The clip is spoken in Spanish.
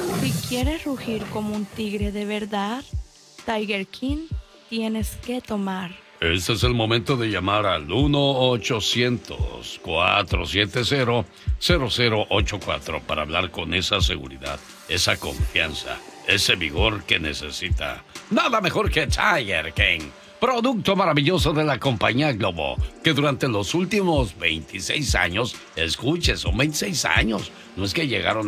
Si quieres rugir como un tigre de verdad, Tiger King, tienes que tomar. Este es el momento de llamar al 1-800-470-0084 para hablar con esa seguridad, esa confianza, ese vigor que necesita. Nada mejor que Tiger King, producto maravilloso de la compañía Globo, que durante los últimos 26 años, escuche, son 26 años, no es que llegaron